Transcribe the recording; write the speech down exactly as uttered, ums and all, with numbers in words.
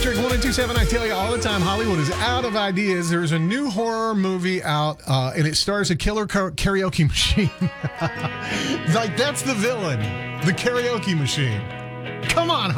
Trick one oh two seven. I tell you all the time, Hollywood is out of ideas. There's a new horror movie out, uh, and it stars a killer car- karaoke machine. Like, that's the villain, the karaoke machine. Come on,